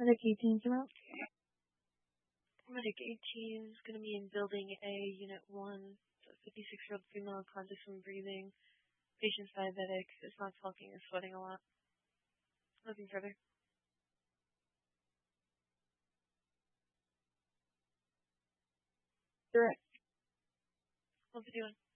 Medic 18 came out. Medic 18 is going to be in Building A, Unit 1. So 56-year-old female conscious from breathing. Patient's diabetic. Is not talking or sweating a lot. Nothing further. Direct. What's it doing?